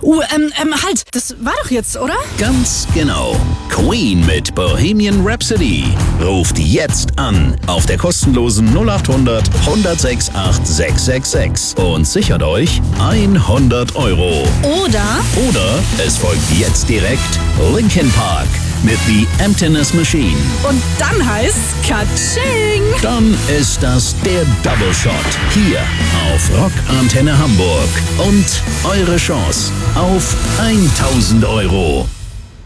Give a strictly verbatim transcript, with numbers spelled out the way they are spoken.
Uh, ähm, ähm, halt, das war doch jetzt, oder? Ganz genau. Queen mit Bohemian Rhapsody. Ruft jetzt an auf der kostenlosen null acht hundert, hundertsechs acht sechs sechs sechs und sichert euch hundert Euro. Oder? Oder es folgt jetzt direkt Linkin Park mit The Emptiness Machine. Und dann heißt's Katsching! Dann ist das der Double Shot hier auf Rock Antenne Hamburg. Und eure Chance auf tausend Euro.